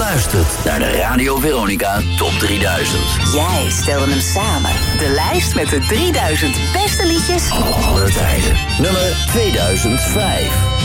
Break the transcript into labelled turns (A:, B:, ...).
A: luistert naar de Radio Veronica Top 3000.
B: Jij stelde hem samen. De lijst met de 3000 beste liedjes
A: Alle tijden. Nummer 2005.